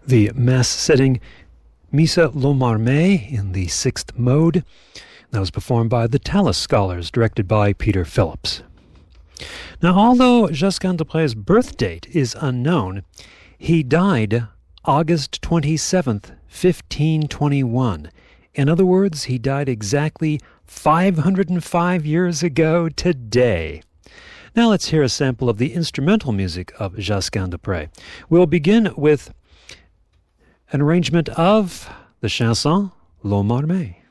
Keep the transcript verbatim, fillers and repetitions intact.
The Mass setting Missa L'Homme in the sixth mode. That was performed by the Tallis Scholars, directed by Peter Phillips. Now, although Josquin des Près' birth date is unknown, he died August twenty-seventh, fifteen twenty-one. In other words, he died exactly five hundred five years ago today. Now let's hear a sample of the instrumental music of Josquin des Près. We'll begin with an arrangement of the chanson L'Homme Armé.